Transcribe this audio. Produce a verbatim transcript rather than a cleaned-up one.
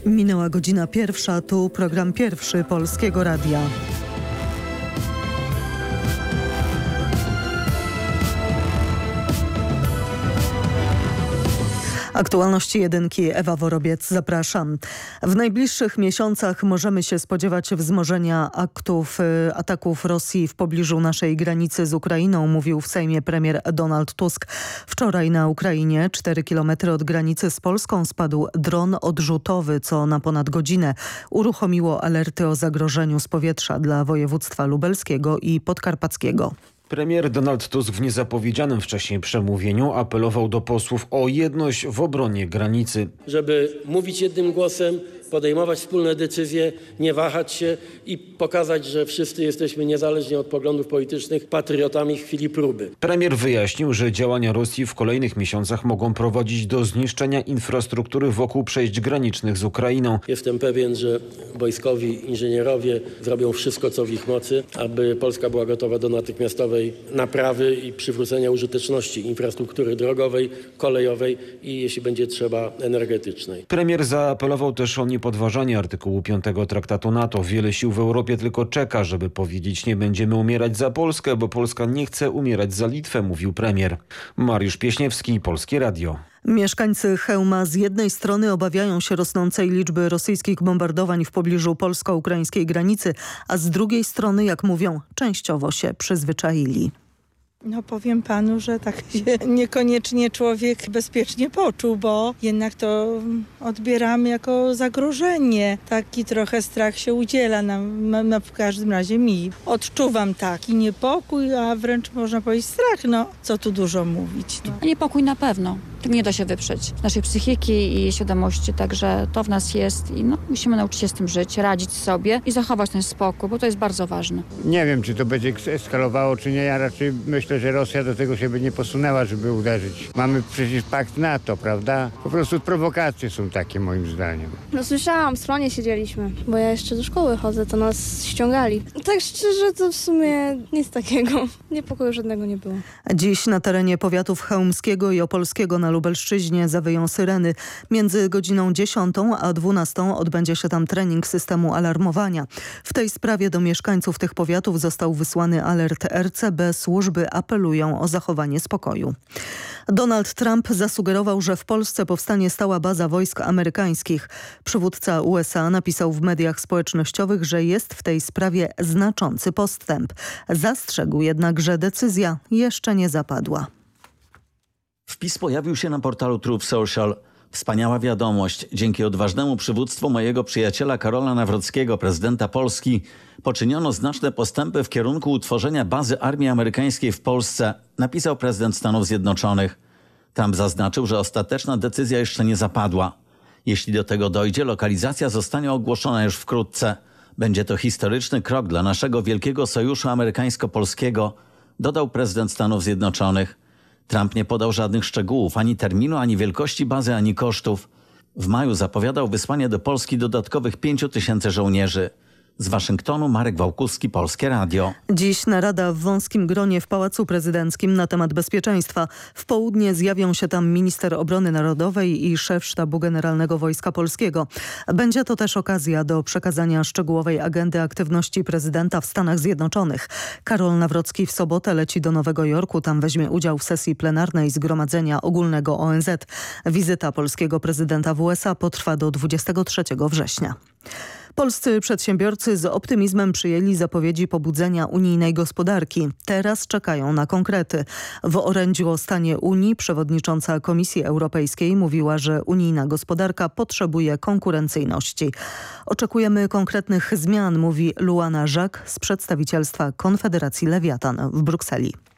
Minęła godzina pierwsza, tu program pierwszy Polskiego Radia. Aktualności jedynki, Ewa Worobiec, zapraszam. W najbliższych miesiącach możemy się spodziewać wzmożenia aktów y, ataków Rosji w pobliżu naszej granicy z Ukrainą, mówił w Sejmie premier Donald Tusk. Wczoraj na Ukrainie, cztery kilometry od granicy z Polską, spadł dron odrzutowy, co na ponad godzinę uruchomiło alerty o zagrożeniu z powietrza dla województwa lubelskiego i podkarpackiego. Premier Donald Tusk w niezapowiedzianym wcześniej przemówieniu apelował do posłów o jedność w obronie granicy. Żeby mówić jednym głosem, podejmować wspólne decyzje, nie wahać się i pokazać, że wszyscy jesteśmy niezależnie od poglądów politycznych patriotami w chwili próby. Premier wyjaśnił, że działania Rosji w kolejnych miesiącach mogą prowadzić do zniszczenia infrastruktury wokół przejść granicznych z Ukrainą. Jestem pewien, że wojskowi inżynierowie zrobią wszystko, co w ich mocy, aby Polska była gotowa do natychmiastowej naprawy i przywrócenia użyteczności infrastruktury drogowej, kolejowej i, jeśli będzie trzeba, energetycznej. Premier zaapelował też o niepodważanie artykułu piątego Traktatu NATO. Wiele sił w Europie tylko czeka, żeby powiedzieć: nie będziemy umierać za Polskę, bo Polska nie chce umierać za Litwę, mówił premier. Mariusz Pieśniewski, Polskie Radio. Mieszkańcy Chełma z jednej strony obawiają się rosnącej liczby rosyjskich bombardowań w pobliżu polsko-ukraińskiej granicy, a z drugiej strony, jak mówią, częściowo się przyzwyczaili. No powiem panu, że tak się niekoniecznie człowiek bezpiecznie poczuł, bo jednak to odbieramy jako zagrożenie. Taki trochę strach się udziela nam, no, w każdym razie mi. Odczuwam taki niepokój, a wręcz można powiedzieć strach. No co tu dużo mówić. No. Niepokój na pewno. Tego nie da się wyprzeć. Naszej psychiki i świadomości, także to w nas jest i no, musimy nauczyć się z tym żyć, radzić sobie i zachować ten spokój, bo to jest bardzo ważne. Nie wiem, czy to będzie eskalowało, czy nie. Ja raczej myślę, że Rosja do tego się by nie posunęła, żeby uderzyć. Mamy przecież pakt NATO, prawda? Po prostu prowokacje są takie, moim zdaniem. No słyszałam, w stronie siedzieliśmy, bo ja jeszcze do szkoły chodzę, to nas ściągali. Tak szczerze, to w sumie nic takiego. Niepokoju żadnego nie było. Dziś na terenie powiatów chełmskiego i opolskiego na Lubelszczyźnie zawyją syreny. Między godziną dziesiątą a dwunastą odbędzie się tam trening systemu alarmowania. W tej sprawie do mieszkańców tych powiatów został wysłany alert R C B. Służby apelują o zachowanie spokoju. Donald Trump zasugerował, że w Polsce powstanie stała baza wojsk amerykańskich. Przywódca U S A napisał w mediach społecznościowych, że jest w tej sprawie znaczący postęp. Zastrzegł jednak, że decyzja jeszcze nie zapadła. Wpis pojawił się na portalu Truth Social. Wspaniała wiadomość. Dzięki odważnemu przywództwu mojego przyjaciela Karola Nawrockiego, prezydenta Polski, poczyniono znaczne postępy w kierunku utworzenia bazy armii amerykańskiej w Polsce, napisał prezydent Stanów Zjednoczonych. Trump zaznaczył, że ostateczna decyzja jeszcze nie zapadła. Jeśli do tego dojdzie, lokalizacja zostanie ogłoszona już wkrótce. Będzie to historyczny krok dla naszego wielkiego sojuszu amerykańsko-polskiego, dodał prezydent Stanów Zjednoczonych. Trump nie podał żadnych szczegółów, ani terminu, ani wielkości bazy, ani kosztów. W maju zapowiadał wysłanie do Polski dodatkowych pięciu tysięcy żołnierzy. Z Waszyngtonu Marek Wałkuski, Polskie Radio. Dziś narada w wąskim gronie w Pałacu Prezydenckim na temat bezpieczeństwa. W południe zjawią się tam minister obrony narodowej i szef Sztabu Generalnego Wojska Polskiego. Będzie to też okazja do przekazania szczegółowej agendy aktywności prezydenta w Stanach Zjednoczonych. Karol Nawrocki w sobotę leci do Nowego Jorku. Tam weźmie udział w sesji plenarnej Zgromadzenia Ogólnego O N Z. Wizyta polskiego prezydenta w U S A potrwa do dwudziestego trzeciego września. Polscy przedsiębiorcy z optymizmem przyjęli zapowiedzi pobudzenia unijnej gospodarki. Teraz czekają na konkrety. W orędziu o stanie Unii przewodnicząca Komisji Europejskiej mówiła, że unijna gospodarka potrzebuje konkurencyjności. Oczekujemy konkretnych zmian, mówi Luana Żak z przedstawicielstwa Konfederacji Lewiatan w Brukseli.